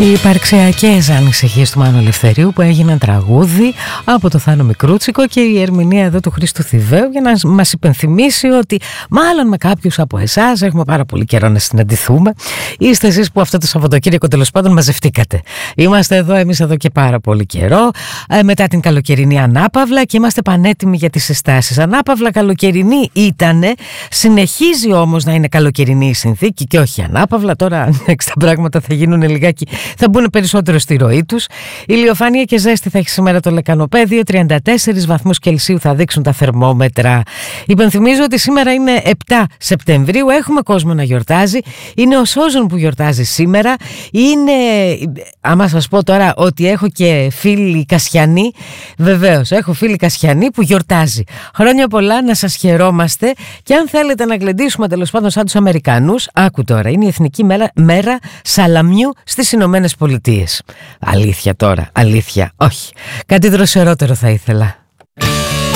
Οι υπαρξιακές ανησυχίες του Μάνου Ελευθερίου που έγιναν τραγούδι από το Θάνο Μικρούτσικο και η ερμηνεία εδώ του Χρήστου Θηβαίου για να μας υπενθυμίσει ότι μάλλον με κάποιους από εσάς έχουμε πάρα πολύ καιρό να συναντηθούμε. Είστε εσείς που αυτό το Σαββατοκύριακο τέλος πάντων μαζευτήκατε. Είμαστε εδώ εμείς εδώ και πάρα πολύ καιρό μετά την καλοκαιρινή ανάπαυλα και είμαστε πανέτοιμοι για τις συστάσεις. Ανάπαυλα καλοκαιρινή ήτανε, συνεχίζει όμως να είναι καλοκαιρινή η συνθήκη και όχι ανάπαυλα. Τώρα τα πράγματα θα γίνουν λιγάκι, θα μπουν περισσότερο στη ροή τους. Ηλιοφάνεια και ζέστη θα έχει σήμερα το Λεκανοπέδιο, 34 βαθμούς Κελσίου θα δείξουν τα θερμόμετρα. Υπενθυμίζω ότι σήμερα είναι 7 Σεπτεμβρίου, έχουμε κόσμο να γιορτάζει. Είναι ο Σόζον που γιορτάζει σήμερα. Είναι, άμα σας πω τώρα ότι έχω και φίλη Κασιανή, βεβαίως έχω φίλη Κασιανή που γιορτάζει. Χρόνια πολλά, να σας χαιρόμαστε και αν θέλετε να γλεντήσουμε τέλος πάντων σαν τους Αμερικανούς, άκου τώρα, είναι η Εθνική μέρα σαλαμιού στις Ηνωμένες Πολιτείες. Αλήθεια τώρα, αλήθεια, όχι. Κάτι δροσερότερο θα ήθελα.